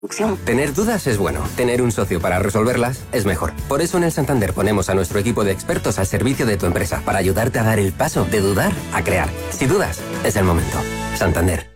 Tener dudas es bueno. Tener un socio para resolverlas es mejor. Por eso en el Santander ponemos a nuestro equipo de expertos al servicio de tu empresa para ayudarte a dar el paso de dudar a crear. Si dudas, es el momento. Santander.